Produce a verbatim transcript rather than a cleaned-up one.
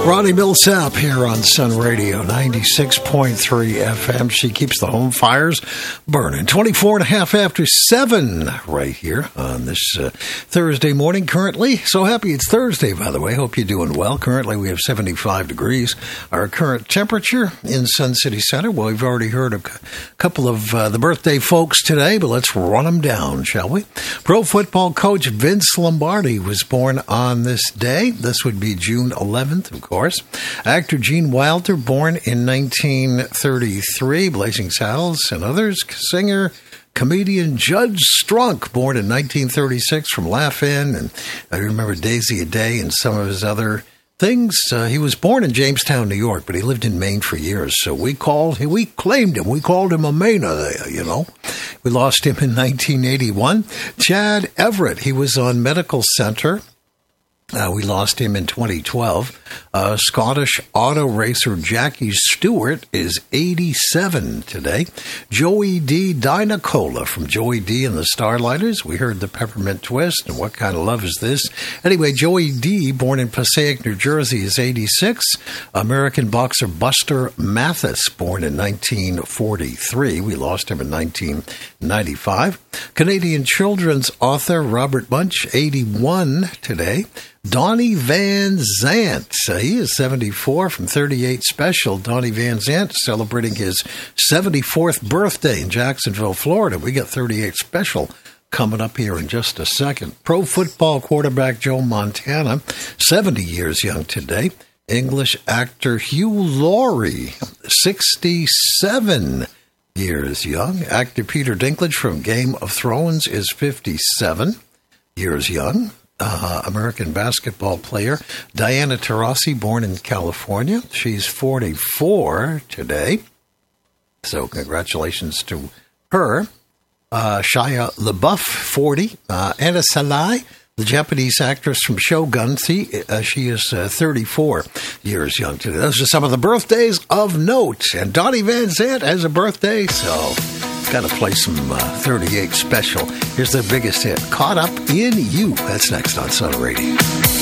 Ronnie Millsap here on Sun Radio, ninety-six point three F M. She keeps the home fires burning. twenty-four and a half after seven right here on this uh, Thursday morning currently. So happy it's Thursday, by the way. Hope you're doing well. Currently, we have seventy-five degrees. Our current temperature in Sun City Center. Well, we've already heard a couple of uh, the birthday folks today, but let's run them down, shall we? Pro football coach Vince Lombardi was born on this day. This would be June eleventh, of course. Actor Gene Wilder, born in nineteen thirty-three, Blazing Saddles and others. Singer, comedian Judge Strunk, born in nineteen thirty-six from Laugh-In, and I remember Daisy a Day and some of his other things. Uh, he was born in Jamestown, New York, but he lived in Maine for years, so we called we claimed him. We called him a Mainer there, you know. We lost him in nineteen eighty-one. Chad Everett, he was on Medical Center. Uh, we lost him in twenty twelve. Uh, Scottish auto racer Jackie Stewart is eighty-seven today. Joey D. Dynacola from Joey D. and the Starlighters. We heard the Peppermint Twist and What Kind of Love Is This? Anyway, Joey D., born in Passaic, New Jersey, is eighty-six. American boxer Buster Mathis, born in nineteen forty-three. We lost him in nineteen ninety-five. Canadian children's author Robert Munch, eighty-one today. Donnie Van Zant, uh, he is seventy-four from thirty-eight Special. Donnie Van Zant celebrating his seventy-fourth birthday in Jacksonville, Florida. We got thirty-eight Special coming up here in just a second. Pro football quarterback Joe Montana, seventy years young today. English actor Hugh Laurie, sixty-seven years young. Actor Peter Dinklage from Game of Thrones is fifty-seven years young. Uh, American basketball player Diana Taurasi, born in California. She's forty-four today. So congratulations to her. Uh, Shia LaBeouf, forty. Uh, Anna Salai, the Japanese actress from Shogun, see, uh, she is uh, thirty-four years young today. Those are some of the birthdays of note. And Donnie Van Zant has a birthday, so got to play some uh, thirty-eight Special. Here's the biggest hit, Caught Up in You. That's next on Sun Radio.